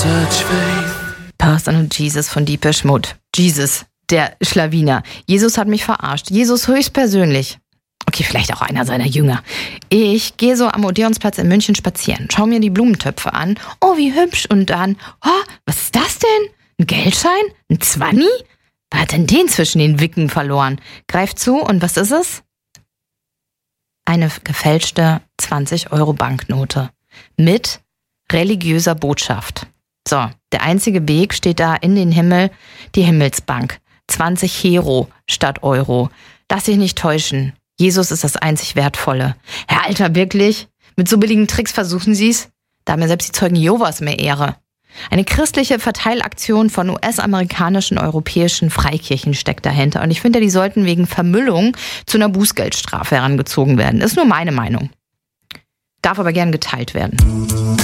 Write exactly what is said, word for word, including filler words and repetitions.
Personal Jesus von Depeche Mode. Jesus, der Schlawiner. Jesus hat mich verarscht. Jesus höchstpersönlich. Okay, vielleicht auch einer seiner Jünger. Ich gehe so am Odeonsplatz in München spazieren, schau mir die Blumentöpfe an. Oh, wie hübsch. Und dann, oh, was ist das denn? Ein Geldschein? Ein Zwanni? Wer hat denn den zwischen den Wicken verloren? Greift zu und was ist es? Eine gefälschte zwanzig-Euro-Banknote mit religiöser Botschaft. So, der einzige Weg steht da in den Himmel, die Himmelsbank. zwanzig Hero statt Euro. Lass dich nicht täuschen. Jesus ist das einzig Wertvolle. Herr Alter, wirklich? Mit so billigen Tricks versuchen Sie's? Da haben ja selbst die Zeugen Jehovas mehr Ehre. Eine christliche Verteilaktion von U S-amerikanischen, europäischen Freikirchen steckt dahinter. Und ich finde, die sollten wegen Vermüllung zu einer Bußgeldstrafe herangezogen werden. Ist nur meine Meinung. Darf aber gern geteilt werden.